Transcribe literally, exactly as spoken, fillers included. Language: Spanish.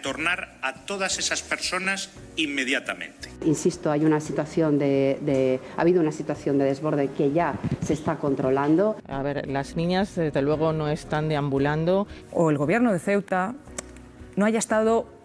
retornar a todas esas personas inmediatamente. Insisto, hay una situación de, de, ha habido una situación de desborde que ya se está controlando. A ver, las niñas desde luego no están deambulando. O el gobierno de Ceuta no haya estado